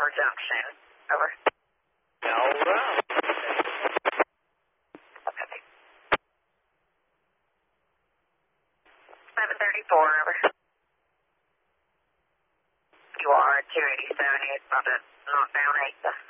Tower Junction. Over. Hold up. Okay. 734, over. You are at 287, it's not down 8.